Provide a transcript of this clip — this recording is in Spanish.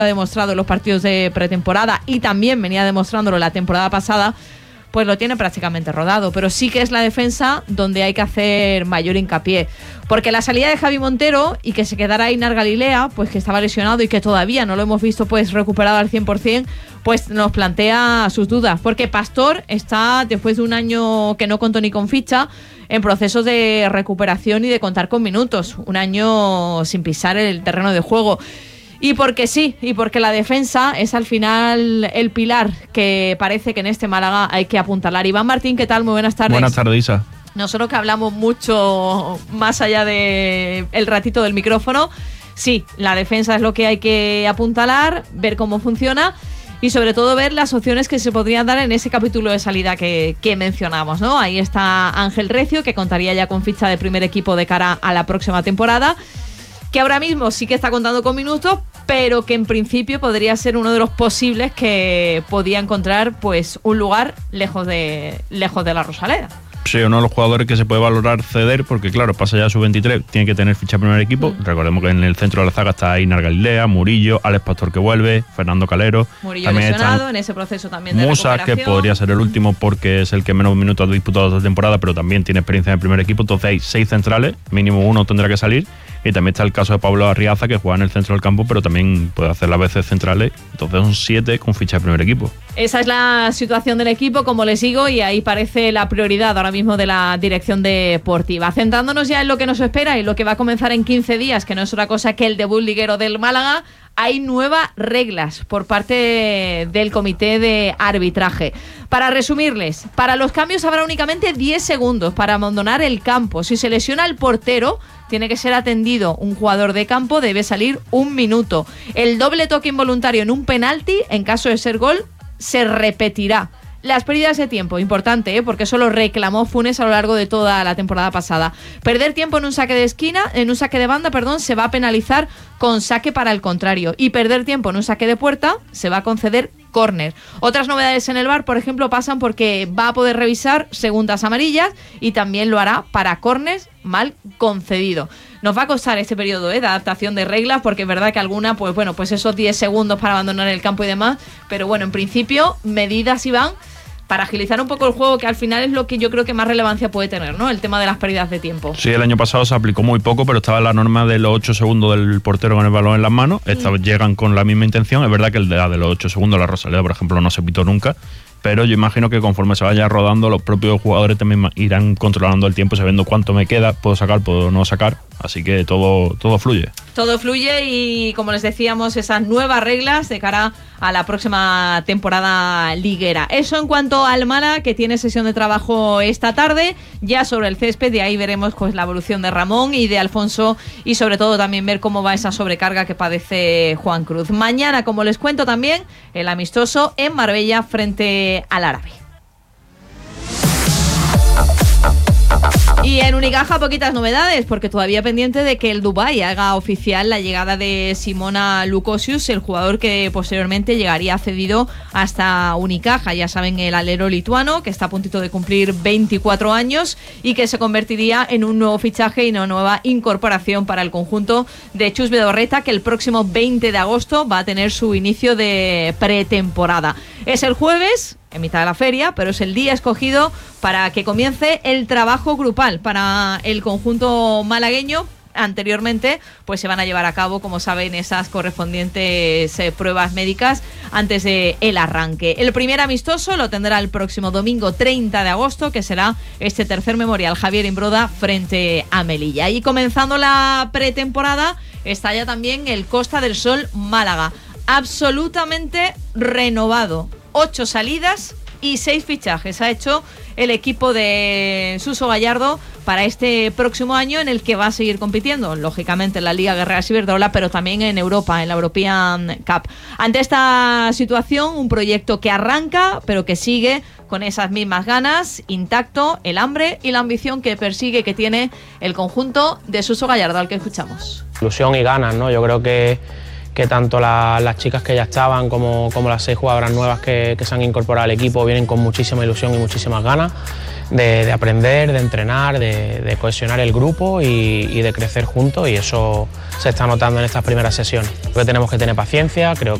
ha demostrado en los partidos de pretemporada y también venía demostrándolo la temporada pasada, pues lo tiene prácticamente rodado, pero sí que es la defensa donde hay que hacer mayor hincapié, porque la salida de Javi Montero y que se quedara Einar Galilea, pues que estaba lesionado y que todavía no lo hemos visto pues recuperado al 100%, pues nos plantea sus dudas, porque Pastor está, después de un año que no contó ni con ficha, en procesos de recuperación y de contar con minutos, un año sin pisar el terreno de juego. Y porque sí, y porque la defensa es al final el pilar que parece que en este Málaga hay que apuntalar. Iván Martín, ¿qué tal? Muy buenas tardes. Buenas tardes, Isa. Nosotros que hablamos mucho más allá de el ratito del micrófono, sí, la defensa es lo que hay que apuntalar, ver cómo funciona y sobre todo ver las opciones que se podrían dar en ese capítulo de salida que mencionamos, ¿no? Ahí está Ángel Recio, que contaría ya con ficha de primer equipo de cara a la próxima temporada, que ahora mismo sí que está contando con minutos, pero que en principio podría ser uno de los posibles que podía encontrar pues un lugar lejos de la Rosaleda. Sí, uno de los jugadores que se puede valorar ceder, porque claro, pasa ya a sub-23, tiene que tener ficha primer equipo. Recordemos que en el centro de la zaga está Einar Galilea, Murillo, Alex Pastor que vuelve, Fernando Calero. Murillo también lesionado en ese proceso también de Musa, recuperación. que podría ser el último porque es el que menos minutos ha disputado esta temporada, pero también tiene experiencia en el primer equipo. Entonces hay 6 centrales, mínimo uno tendrá que salir. Y también está el caso de Pablo Arriaza, que juega en el centro del campo, pero también puede hacer las veces centrales. Entonces son 7 con ficha de primer equipo. Esa es la situación del equipo, como les digo, y ahí parece la prioridad ahora mismo de la dirección deportiva. Centrándonos ya en lo que nos espera y lo que va a comenzar en 15 días, que no es otra cosa que el debut liguero del Málaga, hay nuevas reglas por parte del comité de arbitraje. Para resumirles, para los cambios habrá únicamente 10 segundos para abandonar el campo. Si se lesiona el portero, tiene que ser atendido un jugador de campo, debe salir 1 minuto. El doble toque involuntario en un penalti, en caso de ser gol, se repetirá. Las pérdidas de tiempo, importante, porque eso lo reclamó Funes a lo largo de toda la temporada pasada. Perder tiempo en un saque de esquina, en un saque de banda, se va a penalizar con saque para el contrario. Y perder tiempo en un saque de puerta se va a conceder córner. Otras novedades en el VAR, por ejemplo, pasan porque va a poder revisar segundas amarillas y también lo hará para córners mal concedido. Nos va a costar este periodo de adaptación de reglas, porque es verdad que alguna, pues esos 10 segundos para abandonar el campo y demás, pero bueno, en principio, medidas Iván para agilizar un poco el juego, que al final es lo que yo creo que más relevancia puede tener, ¿no? El tema de las pérdidas de tiempo. Sí, el año pasado se aplicó muy poco, pero estaba la norma de los 8 segundos del portero con el balón en las manos. Esta vez llegan con la misma intención. Es verdad que el de los 8 segundos, la Rosaleda, por ejemplo, no se pitó nunca. Pero yo imagino que conforme se vaya rodando, los propios jugadores también irán controlando el tiempo, sabiendo cuánto me queda, puedo sacar, puedo no sacar. Así que todo fluye. Todo fluye y, como les decíamos, esas nuevas reglas de cara a la próxima temporada liguera. Eso en cuanto al Málaga, que tiene sesión de trabajo esta tarde, ya sobre el césped, y ahí veremos pues la evolución de Ramón y de Alfonso, y sobre todo también ver cómo va esa sobrecarga que padece Juan Cruz. Mañana, como les cuento también, el amistoso en Marbella frente al Árabe. Y en Unicaja poquitas novedades, porque todavía pendiente de que el Dubái haga oficial la llegada de Simona Lukosius, el jugador que posteriormente llegaría cedido hasta Unicaja. Ya saben, el alero lituano, que está a puntito de cumplir 24 años y que se convertiría en un nuevo fichaje y una nueva incorporación para el conjunto de Chus Vidorreta, que el próximo 20 de agosto va a tener su inicio de pretemporada. Es el jueves, en mitad de la feria, pero es el día escogido para que comience el trabajo grupal para el conjunto malagueño. Anteriormente pues se van a llevar a cabo, como saben, esas correspondientes pruebas médicas antes del arranque. El primer amistoso lo tendrá el próximo domingo 30 de agosto, que será este tercer memorial Javier Imbroda frente a Melilla. Y comenzando la pretemporada está ya también el Costa del Sol Málaga, absolutamente renovado. 8 salidas y 6 fichajes ha hecho el equipo de Suso Gallardo para este próximo año, en el que va a seguir compitiendo, lógicamente, en la Liga Guerrera Ciberdrola, pero también en Europa, en la European Cup. Ante esta situación, un proyecto que arranca, pero que sigue con esas mismas ganas, intacto, el hambre y la ambición que persigue, que tiene el conjunto de Suso Gallardo, al que escuchamos. Ilusión y ganas, ¿no? Yo creo que que tanto las chicas que ya estaban como las 6 jugadoras nuevas que se han incorporado al equipo vienen con muchísima ilusión y muchísimas ganas de aprender, de entrenar, de cohesionar el grupo y de crecer juntos, y eso se está notando en estas primeras sesiones. Creo que tenemos que tener paciencia, creo